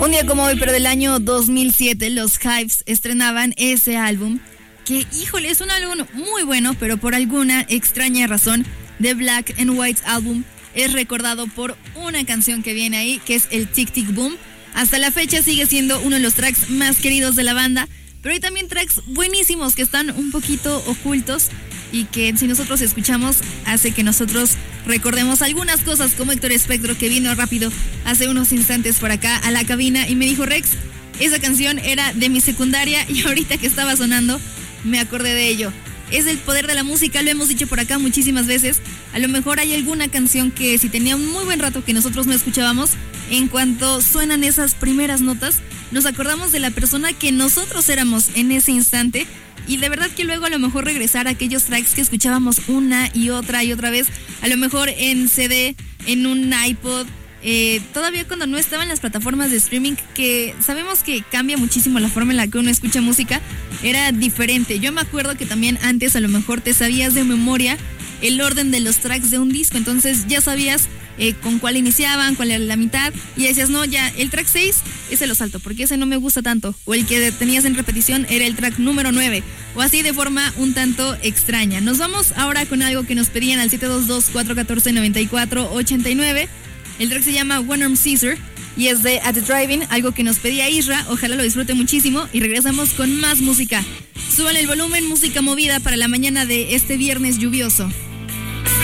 Un día como hoy, pero del año 2007, los Hives estrenaban ese álbum que, híjole, es un álbum muy bueno, pero por alguna extraña razón, The Black and White Album es recordado por una canción que viene ahí, que es el Tic Tic Boom. Hasta la fecha sigue siendo uno de los tracks más queridos de la banda, pero hay también tracks buenísimos que están un poquito ocultos y que si nosotros escuchamos hace que nosotros recordemos algunas cosas, como Héctor Espectro, que vino rápido hace unos instantes por acá a la cabina y me dijo: Rex, esa canción era de mi secundaria y ahorita que estaba sonando me acordé de ello. Es el poder de la música, lo hemos dicho por acá muchísimas veces. A lo mejor hay alguna canción que si tenía un muy buen rato que nosotros no escuchábamos, en cuanto suenan esas primeras notas, nos acordamos de la persona que nosotros éramos en ese instante. Y de verdad que luego a lo mejor regresar a aquellos tracks que escuchábamos una y otra vez, a lo mejor en CD, en un iPod, todavía cuando no estaban las plataformas de streaming, que sabemos que cambia muchísimo la forma en la que uno escucha música, era diferente. Yo me acuerdo que también antes a lo mejor te sabías de memoria el orden de los tracks de un disco, entonces ya sabías con cuál iniciaban, cuál era la mitad, y decías, no, ya, el track 6, ese lo salto, porque ese no me gusta tanto, o el que tenías en repetición era el track número 9, o así de forma un tanto extraña. Nos vamos ahora con algo que nos pedían al 722-414-9489, el track se llama One Arm Scissor, y es de At The Drive-In, algo que nos pedía Isra, ojalá lo disfrute muchísimo, y regresamos con más música. Suban el volumen, música movida para la mañana de este viernes lluvioso.